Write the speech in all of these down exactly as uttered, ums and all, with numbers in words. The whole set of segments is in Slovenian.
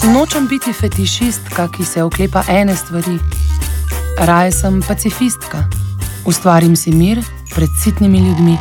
Nočem biti fetišistka, ki se oklepa ene stvari. Raje sem pacifistka. Ustvarim si mir pred sitnimi ljudmi.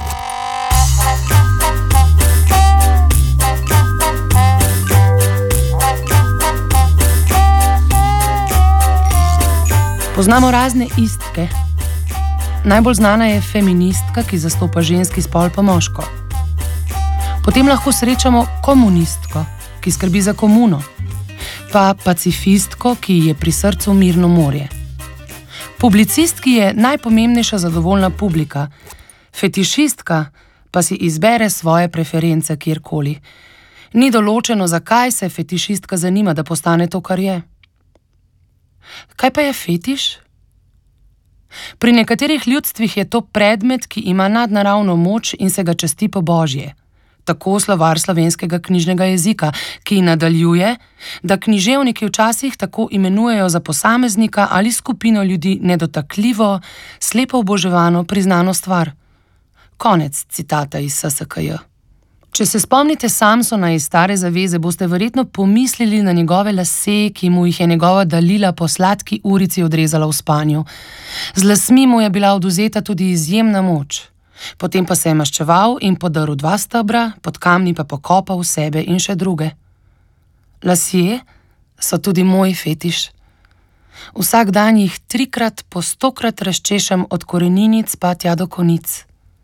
Poznamo razne istke. Najbolj znana je feministka, ki zastopa ženski spol pa moško. Potem lahko srečamo komunistko, ki skrbi za komuno, pa pacifistko, ki je pri srcu mirno morje. Publicistki je najpomembnejša zadovoljna publika, fetišistka pa si izbere svoje preference kjerkoli. Ni določeno, zakaj se fetišistka zanima, da postane to, kar je. Kaj pa je fetiš? Pri nekaterih ljudstvih je to predmet, ki ima nadnaravno moč in se ga časti po božje. Tako slovar slovenskega knjižnega jezika, ki nadaljuje, da književniki včasih tako imenujejo za posameznika ali skupino ljudi nedotakljivo, slepo oboževano, priznano stvar. Konec citata iz S S K J. Če se spomnite Samsona iz Stare zaveze, boste verjetno pomislili na njegove lase, ki mu jih je njegova Dalila po sladki urici odrezala v spanju. Z lasmi mu je bila odvzeta tudi izjemna moč. Potem pa se je maščeval in podaril dva stebra, pod kamni pa pokopal sebe in še druge. Lasje so tudi moj fetiš. Vsak dan jih trikrat po stokrat razčešem od koreninic pa tja do konic.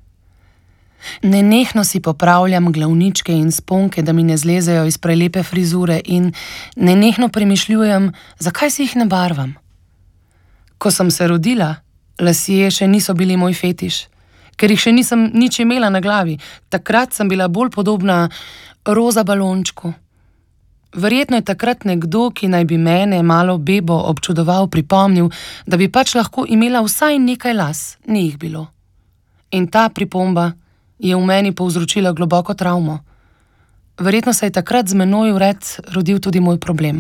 Nenehno si popravljam glavničke in sponke, da mi ne zlezejo iz prelepe frizure, in nenehno premišljujem, zakaj si jih ne barvam. Ko sem se rodila, lasje še niso bili moj fetiš, ker jih še nisem nič imela na glavi. Takrat sem bila bolj podobna roza balončku. Verjetno je takrat nekdo, ki naj bi mene, malo bebo, občudoval, pripomnil, da bi pač lahko imela vsaj nekaj las, ni jih bilo. In ta pripomba je v meni povzročila globoko travmo. Verjetno se je takrat z menoj vred rodil tudi moj problem.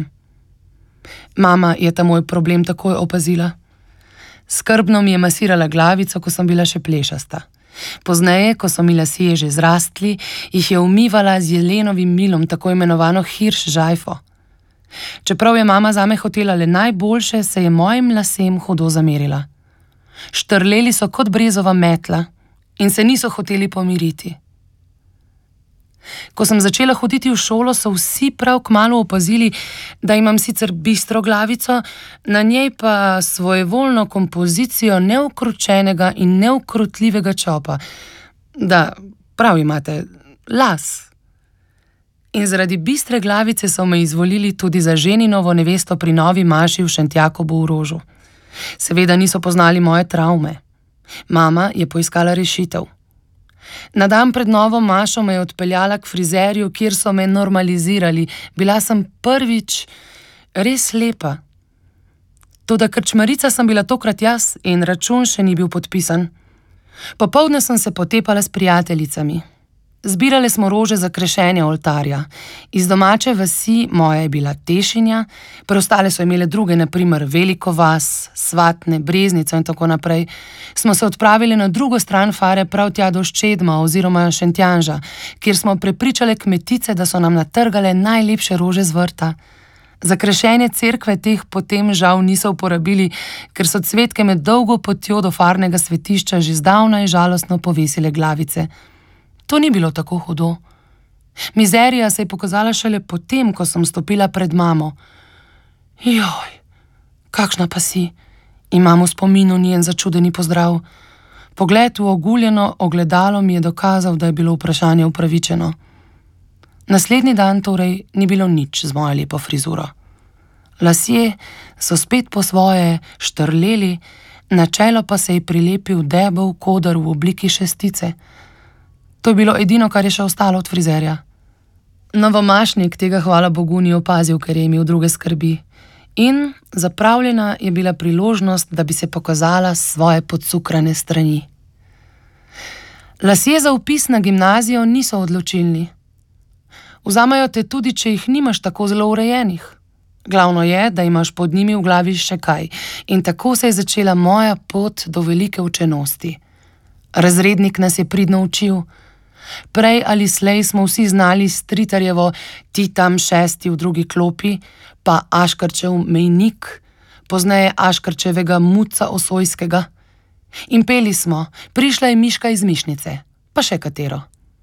Mama je ta moj problem takoj opazila. Skrbno mi je masirala glavico, ko sem bila še plešasta. Pozneje, ko so mi lasje že zrastli, jih je umivala z jelenovim milom, tako imenovano hirš žajfo. Čeprav je mama zame hotela le najboljše, se je mojim lasem hudo zamerila. Štrleli so kot brezova metla in se niso hoteli pomiriti. Ko sem začela hoditi v šolo, so vsi prav kmalu opazili, da imam sicer bistro glavico, na njej pa svojevoljno kompozicijo neukročenega in neukrotljivega čopa. Da, prav imate, las. In zaradi bistre glavice so me izvolili tudi za ženinovo nevesto pri novi maši v Šentjakobu v Rožu. Seveda niso poznali moje travme. Mama je poiskala rešitev. Na dan pred novo mašo me je odpeljala k frizerju, kjer so me normalizirali. Bila sem prvič res lepa. Toda krčmarica sem bila tokrat jaz in račun še ni bil podpisan. Popoldne sem se potepala s prijateljicami. Zbirale smo rože za krešenje oltarja. Iz domače vasi, moja je bila Tešinja, preostale so imele druge, na primer Veliko vas, Svatne, Breznico in tako naprej, smo se odpravili na drugo stran Fare, prav tja do Ščedma oziroma Šentjanža, kjer smo prepričale kmetice, da so nam natrgale najlepše rože z vrta. Za krešenje cerkve teh potem žal niso uporabili, ker so cvetke med dolgo potjo do farnega svetišča že zdavnaj žalostno povesile glavice. To ni bilo tako hudo. Mizerija se je pokazala šele potem, ko sem stopila pred mamo. Joj, kakšna pa si, imam v spominu njen začudeni pozdrav. Pogled v oguljeno ogledalo mi je dokazal, da je bilo vprašanje upravičeno. Naslednji dan torej ni bilo nič z mojo lepo frizuro. Lasje so spet po svoje štrleli, na čelo pa se je prilepil debel koder v obliki šestice. To je bilo edino, kar je še ostalo od frizerja. Novomašnik tega hvala Bogu ni opazil, ker je imel druge skrbi. In zapravljena je bila priložnost, da bi se pokazala svoje podcukrane strani. Lasje za vpis na gimnazijo niso odločilni. Vzamejo te tudi, če jih nimaš tako zelo urejenih. Glavno je, da imaš pod njimi v glavi še kaj. In tako se je začela moja pot do velike učenosti. Razrednik nas je pridno učil. Prej ali slej smo vsi znali Stritarjevo Ti tam šesti v drugi klopi, pa Aškarčev Mejnik, pozneje Aškarčevega Muca Osojskega. In peli smo Prišla je Miška iz Mišnice, pa še katero.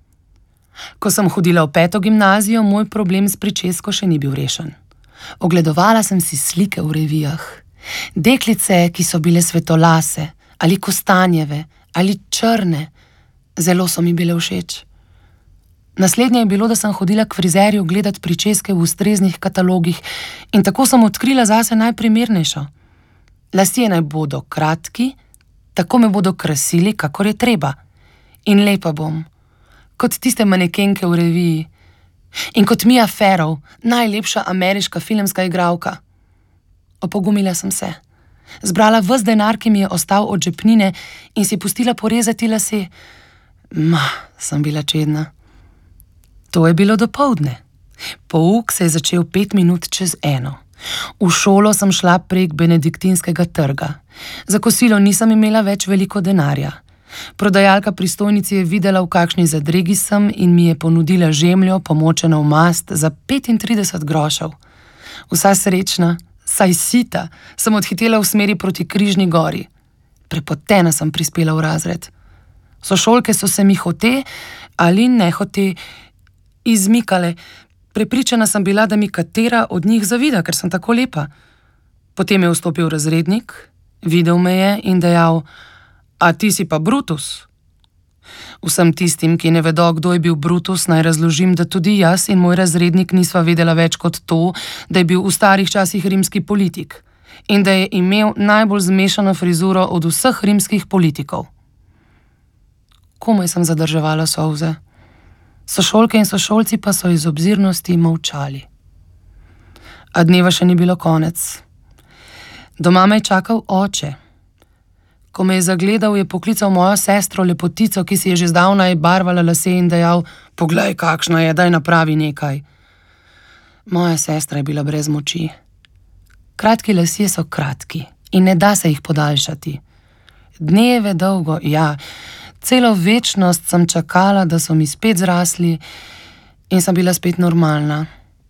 Ko sem hodila v peto gimnazijo, moj problem s pričesko še ni bil rešen. Ogledovala sem si slike v revijah. Deklice, ki so bile svetolase, ali kostanjeve, ali črne, zelo so mi bile všeč. Naslednje je bilo, da sem hodila k frizerju gledat pričeske v ustreznih katalogih in tako sem odkrila zase najprimernejšo. Lasje naj bodo kratki, tako me bodo krasili, kakor je treba. In lepa bom, kot tiste manekenke v reviji. In kot Mia Farrow, najlepša ameriška filmska igralka. Opogumila sem se. Zbrala ves denar, ki mi je ostal od žepnine in si pustila porezati lase. Ma, sem bila čedna. To je bilo dopoldne. Pouk se je začel pet minut čez eno. V šolo sem šla prek Benediktinskega trga. Za kosilo nisem imela več veliko denarja. Prodajalka pri stojnici je videla, v kakšni zadregi sem in mi je ponudila žemljo, pomočeno v mast, za petintrideset grošev. Vsa srečna, saj sita, sem odhitela v smeri proti Križni gori. Prepotena sem prispela v razred. Sošolke so se mi hote ali nehote izmikale. Prepričana sem bila, da mi katera od njih zavida, ker sem tako lepa. Potem je vstopil razrednik, videl me je in dejal: A ti si pa Brutus? Vsem tistim, ki ne vedo, kdo je bil Brutus, naj razložim, da tudi jaz in moj razrednik nisva vedela več kot to, da je bil v starih časih rimski politik in da je imel najbolj zmešano frizuro od vseh rimskih politikov. Komaj sem zadrževala solze. Sošolke in sošolci pa so iz obzirnosti molčali. A dneva še ni bilo konec. Doma me je čakal oče. Ko me je zagledal, je poklical mojo sestro, lepotico, ki si je že zdavnaj barvala lase, in dejal: Poglej, kakšna je, daj napravi nekaj. Moja sestra je bila brez moči. Kratki lasje so kratki in ne da se jih podaljšati. Dneve dolgo, ja, celo večnost sem čakala, da so mi spet zrasli in sem bila spet normalna.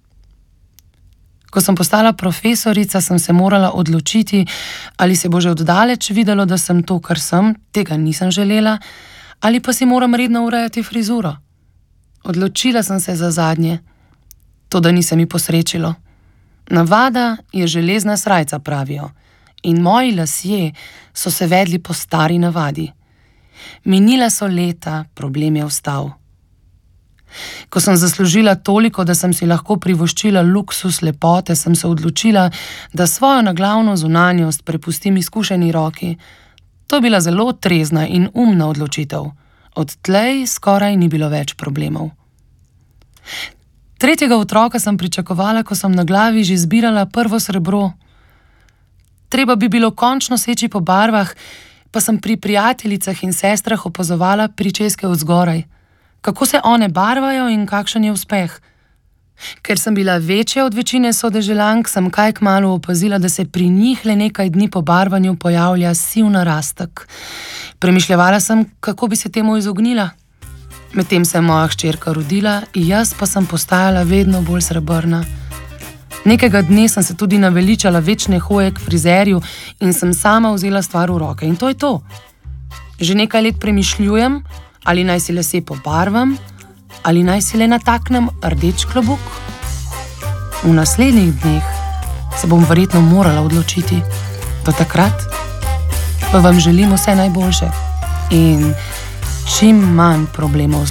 Ko sem postala profesorica, sem se morala odločiti, ali se bo že oddaleč videlo, da sem to, kar sem, tega nisem želela, ali pa si moram redno urejati frizuro. Odločila sem se za zadnje. To, da ni se mi posrečilo. Navada je železna srajca, pravijo, in moji lasje so se vedli po stari navadi. Minila so leta, problem je ostal. Ko sem zaslužila toliko, da sem si lahko privoščila luksus lepote, sem se odločila, da svojo naglavno zunanjost prepustim izkušeni roki. To je bila zelo trezna in umna odločitev. Odtlej skoraj ni bilo več problemov. Tretjega otroka sem pričakovala, ko sem na glavi že zbirala prvo srebro. Treba bi bilo končno seči po barvah, pa sem pri prijateljicah in sestrah opazovala pričeske od zgoraj. Kako se one barvajo in kakšen je uspeh. Ker sem bila večja od večine sodeželank, sem kaj kmalu opazila, da se pri njih le nekaj dni po barvanju pojavlja siv narastek. Premišljevala sem, kako bi se temu izognila. Medtem se je moja hčerka rodila, jaz pa sem postajala vedno bolj srebrna. Nekega dne sem se tudi naveličala večne hoje k frizerju in sem sama vzela stvar v roke. In to je to. Že nekaj let premišljujem, ali naj si lase pobarvam, ali naj si le nataknem rdeč klobuk. V naslednjih dneh se bom verjetno morala odločiti. Do takrat pa vam želim vse najboljše in čim manj problemov z